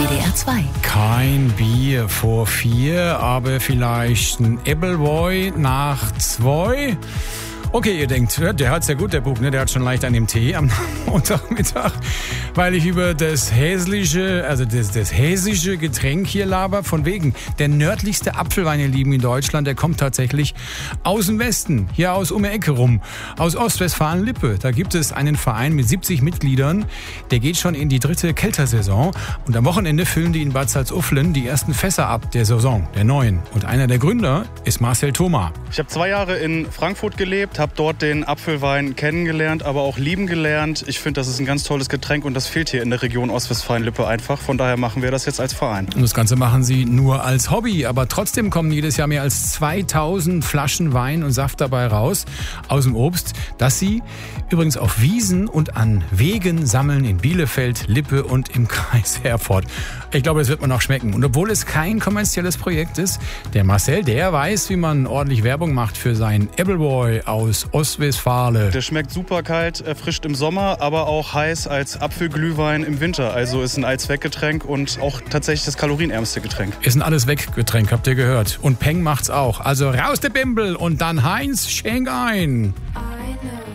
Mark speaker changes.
Speaker 1: WDR 2.
Speaker 2: Kein Bier vor 4, aber vielleicht ein Appleboy nach 2. Okay, ihr denkt, der hat's ja gut, der Bub, ne? Der hat schon leicht an dem Tee am Montagmittag, weil ich über das hässliche Getränk hier laber. Von wegen, der nördlichste Apfelwein, ihr Lieben, in Deutschland, der kommt tatsächlich aus dem Westen, hier aus um die Ecke rum, aus Ostwestfalen-Lippe. Da gibt es einen Verein mit 70 Mitgliedern, der geht schon in die 3. Kältersaison und am Wochenende füllen die in Bad Salzuflen die ersten Fässer ab der Saison, der neuen. Und einer der Gründer ist Marcel Thoma.
Speaker 3: Ich habe 2 Jahre in Frankfurt gelebt, habe dort den Apfelwein kennengelernt, aber auch lieben gelernt. Ich finde, das ist ein ganz tolles Getränk und das fehlt hier in der Region Ostwestfalen-Lippe einfach. Von daher machen wir das jetzt als Verein.
Speaker 2: Und das Ganze machen sie nur als Hobby, aber trotzdem kommen jedes Jahr mehr als 2000 Flaschen Wein und Saft dabei raus aus dem Obst, das sie übrigens auf Wiesen und an Wegen sammeln in Bielefeld, Lippe und im Kreis Herford. Ich glaube, das wird man auch schmecken. Und obwohl es kein kommerzielles Projekt ist, der Marcel, der weiß, wie man ordentlich Werbung macht für seinen Appleboy aus Ostwestfalen.
Speaker 3: Der schmeckt super kalt, erfrischt im Sommer, aber auch heiß als Apfelglühwein im Winter. Also ist ein Allzweckgetränk und auch tatsächlich das kalorienärmste Getränk.
Speaker 2: Ist ein Alles-Weg-Getränk, habt ihr gehört. Und Peng macht's auch. Also raus der Bimbel und dann Heinz, schenk ein.